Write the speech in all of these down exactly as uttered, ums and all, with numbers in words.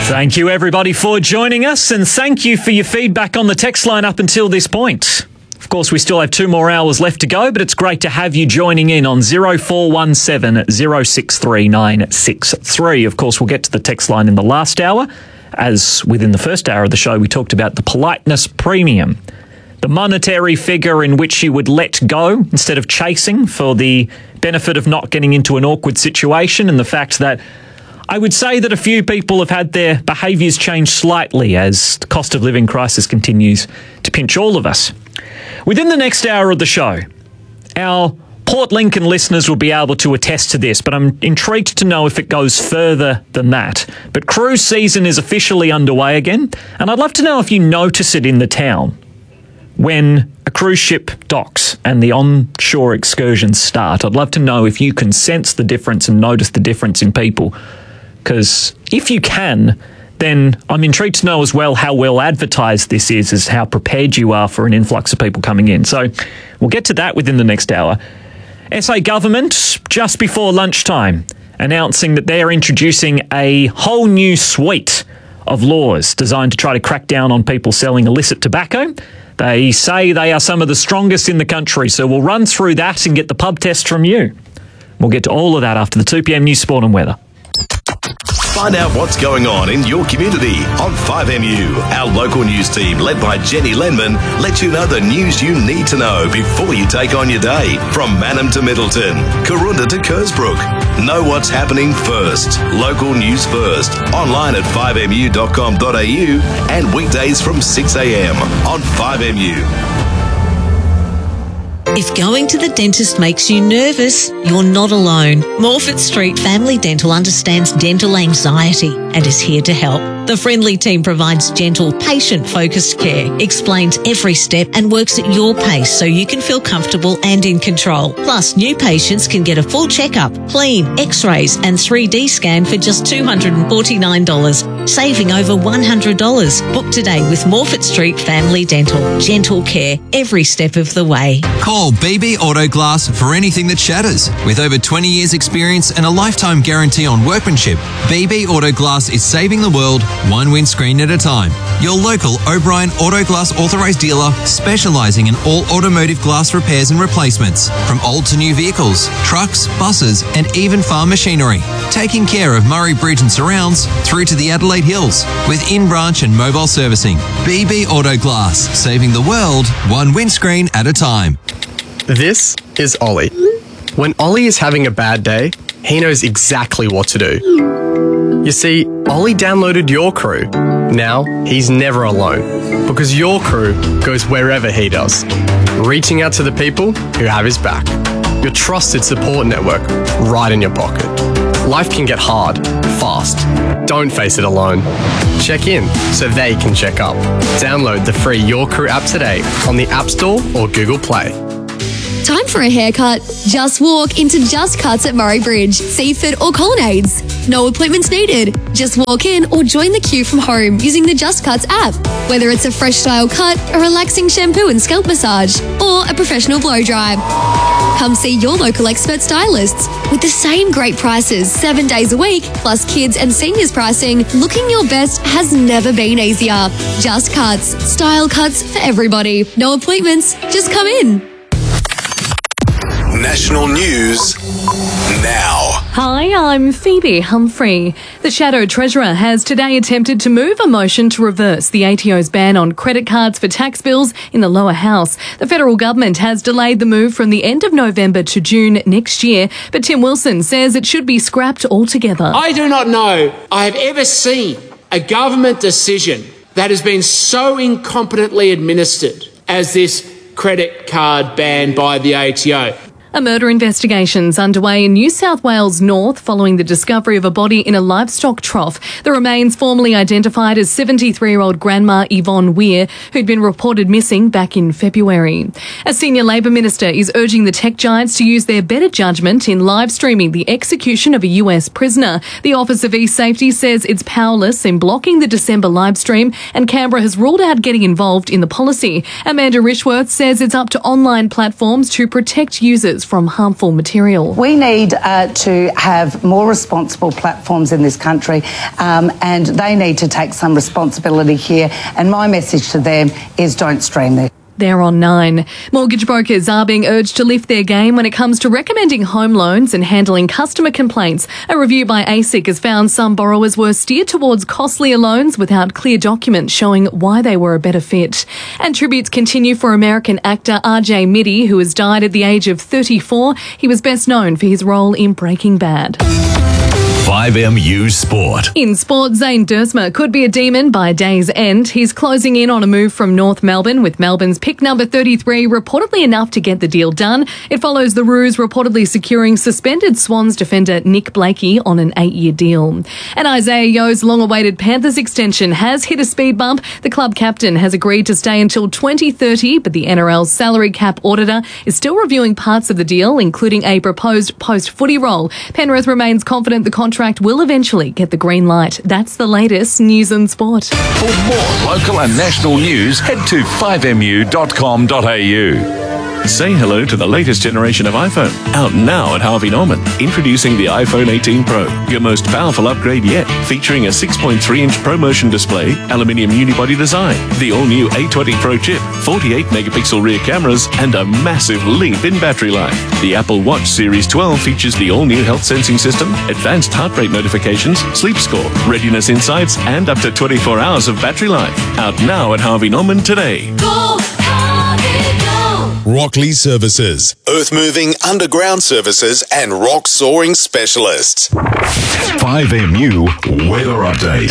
Thank you, everybody, for joining us, and thank you for your feedback on the text line up until this point. Of course, we still have two more hours left to go, but it's great to have you joining in on zero four one seven, zero six three nine six three. Of course, we'll get to the text line in the last hour, as within the first hour of the show, we talked about the politeness premium, the monetary figure in which you would let go instead of chasing for the benefit of not getting into an awkward situation, and the fact that I would say that a few people have had their behaviours change slightly as the cost of living crisis continues to pinch all of us. Within the next hour of the show, our Port Lincoln listeners will be able to attest to this, but I'm intrigued to know if it goes further than that. But cruise season is officially underway again, and I'd love to know if you notice it in the town when a cruise ship docks and the onshore excursions start. I'd love to know if you can sense the difference and notice the difference in people. Because if you can, then I'm intrigued to know as well how well advertised this is, as how prepared you are for an influx of people coming in. So we'll get to that within the next hour. S A government, just before lunchtime, announcing that they're introducing a whole new suite of laws designed to try to crack down on people selling illicit tobacco. They say they are some of the strongest in the country, so we'll run through that and get the pub test from you. We'll get to all of that after the two p.m. news, sport and weather. Find out what's going on in your community on five M U. Our local news team, led by Jenny Lenman, lets you know the news you need to know before you take on your day. From Mannum to Middleton, Karoonda to Kersbrook. Know what's happening first. Local news first. Online at five m u dot com dot a u and weekdays from six a.m. on five M U. If going to the dentist makes you nervous, you're not alone. Morfett Street Family Dental understands dental anxiety and is here to help. The friendly team provides gentle, patient-focused care, explains every step and works at your pace so you can feel comfortable and in control. Plus, new patients can get a full checkup, clean, x-rays and three D scan for just two hundred forty-nine dollars, saving over one hundred dollars. Book today with Morfett Street Family Dental. Gentle care every step of the way. Call B B Auto Glass for anything that shatters. With over twenty years experience and a lifetime guarantee on workmanship, B B Auto Glass is saving the world one windscreen at a time. Your local O'Brien Auto Glass authorised dealer, specialising in all automotive glass repairs and replacements, from old to new vehicles, trucks, buses and even farm machinery. Taking care of Murray Bridge and surrounds through to the Adelaide Hills with in-branch and mobile servicing. B B Auto Glass, saving the world one windscreen at a time. This is Ollie. When Ollie is having a bad day, he knows exactly what to do. You see, Ollie downloaded Your Crew. Now, he's never alone, because Your Crew goes wherever he does, reaching out to the people who have his back. Your trusted support network right in your pocket. Life can get hard, fast. Don't face it alone. Check in so they can check up. Download the free Your Crew app today on the App Store or Google Play. Time for a haircut? Just walk into Just Cuts at Murray Bridge, Seaford or Colonnades. No appointments needed. Just walk in or join the queue from home using the Just Cuts app. Whether it's a fresh style cut, a relaxing shampoo and scalp massage, or a professional blow dry. Come see your local expert stylists. With the same great prices seven days a week, plus kids and seniors pricing, looking your best has never been easier. Just Cuts. Style cuts for everybody. No appointments. Just come in. National news now. Hi, I'm Phoebe Humphrey. The Shadow Treasurer has today attempted to move a motion to reverse the A T O's ban on credit cards for tax bills in the lower house. The federal government has delayed the move from the end of November to June next year, but Tim Wilson says it should be scrapped altogether. I do not know I have ever seen a government decision that has been so incompetently administered as this credit card ban by the A T O. A murder investigation's underway in New South Wales North following the discovery of a body in a livestock trough. The remains, formerly identified as seventy-three-year-old Grandma Yvonne Weir, who'd been reported missing back in February. A senior Labor minister is urging the tech giants to use their better judgment in live streaming the execution of a U S prisoner. The Office of E-Safety says it's powerless in blocking the December live stream, and Canberra has ruled out getting involved in the policy. Amanda Rishworth says it's up to online platforms to protect users themselves from harmful material. We need uh, to have more responsible platforms in this country, um, and they need to take some responsibility here. And my message to them is don't stream this. They're on nine. Mortgage brokers are being urged to lift their game when it comes to recommending home loans and handling customer complaints. A review by A S I C has found some borrowers were steered towards costlier loans without clear documents showing why they were a better fit. And tributes continue for American actor R J Mitte, who has died at the age of thirty-four. He was best known for his role in Breaking Bad. five M U Sport. In sport, Zane Duursma could be a demon by day's end. He's closing in on a move from North Melbourne, with Melbourne's pick number thirty-three reportedly enough to get the deal done. It follows the Roos reportedly securing suspended Swans defender Nick Blakey on an eight-year deal. And Isaiah Yo's long-awaited Panthers extension has hit a speed bump. The club captain has agreed to stay until twenty thirty, but the N R L's salary cap auditor is still reviewing parts of the deal, including a proposed post-footy role. Penrith remains confident the contract will eventually get the green light. That's the latest news and sport. For more local and national news, head to five m u dot com dot a u. Say hello to the latest generation of iPhone. Out now at Harvey Norman. Introducing the iPhone eighteen Pro, your most powerful upgrade yet. Featuring a six point three inch ProMotion display, aluminium unibody design, the all-new A twenty Pro chip, forty-eight megapixel rear cameras, and a massive leap in battery life. The Apple Watch Series twelve features the all-new health sensing system, advanced heart rate notifications, sleep score, readiness insights, and up to twenty-four hours of battery life. Out now at Harvey Norman today. Go, Harvey, go! Rockley Services, earth moving, underground services, and rock soaring specialists. five M U weather update.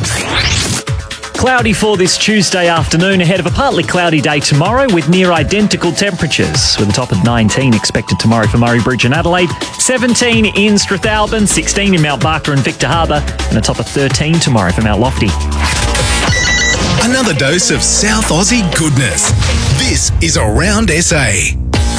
Cloudy for this Tuesday afternoon, ahead of a partly cloudy day tomorrow with near identical temperatures, with a top of nineteen expected tomorrow for Murray Bridge and Adelaide, seventeen in Strathalbyn, sixteen in Mount Barker and Victor Harbour, and a top of thirteen tomorrow for Mount Lofty. Another dose of South Aussie goodness. This is Around S A.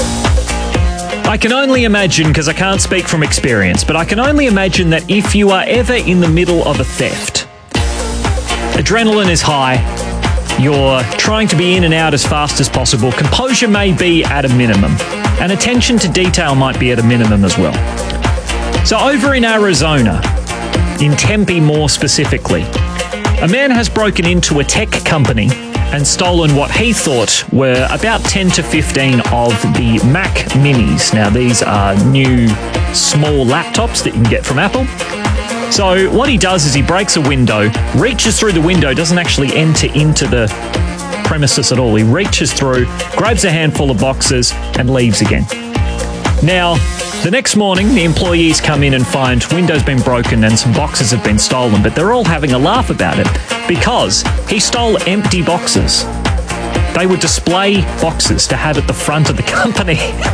I can only imagine, because I can't speak from experience, but I can only imagine that if you are ever in the middle of a theft, adrenaline is high, you're trying to be in and out as fast as possible, composure may be at a minimum, and attention to detail might be at a minimum as well. So over in Arizona, in Tempe more specifically, a man has broken into a tech company and stolen what he thought were about ten to fifteen of the Mac Minis. Now, these are new small laptops that you can get from Apple. So what he does is he breaks a window, reaches through the window, doesn't actually enter into the premises at all. He reaches through, grabs a handful of boxes and leaves again. Now, the next morning, the employees come in and find windows been broken and some boxes have been stolen, but they're all having a laugh about it because he stole empty boxes. They were display boxes to have at the front of the company.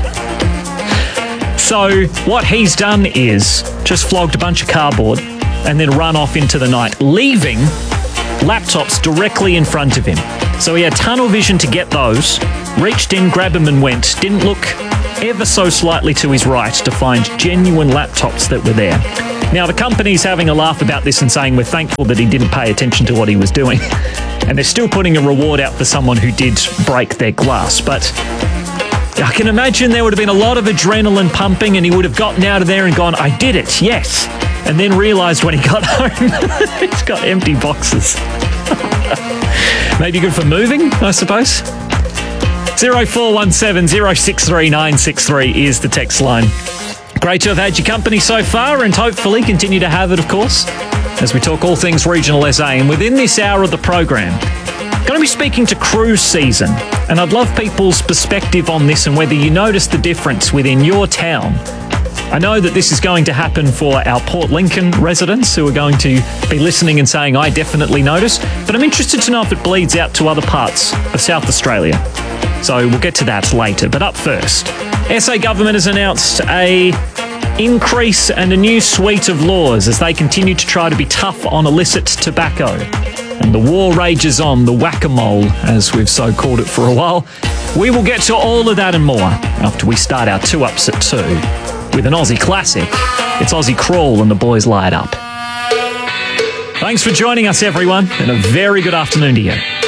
So what he's done is just flogged a bunch of cardboard and then run off into the night, leaving laptops directly in front of him. So he had tunnel vision to get those, reached in, grabbed them and went, didn't look ever so slightly to his right to find genuine laptops that were there. Now, the company's having a laugh about this and saying we're thankful that he didn't pay attention to what he was doing. And they're still putting a reward out for someone who did break their glass. But I can imagine there would have been a lot of adrenaline pumping and he would have gotten out of there and gone, I did it, yes. And then realised when he got home, he's got empty boxes. Maybe good for moving, I suppose. zero four one seven, zero six three nine six three is the text line. Great to have had your company so far and hopefully continue to have it, of course, as we talk all things regional S A. And within this hour of the program, going to be speaking to cruise season. And I'd love people's perspective on this and whether you notice the difference within your town. I know that this is going to happen for our Port Lincoln residents who are going to be listening and saying, I definitely notice, but I'm interested to know if it bleeds out to other parts of South Australia. So we'll get to that later. But up first, S A government has announced a increase and a new suite of laws as they continue to try to be tough on illicit tobacco. And the war rages on, the whack-a-mole, as we've so called it for a while. We will get to all of that and more after we start our two ups at two with an Aussie classic. It's Aussie Crawl and the Boys Light Up. Thanks for joining us, everyone, and a very good afternoon to you.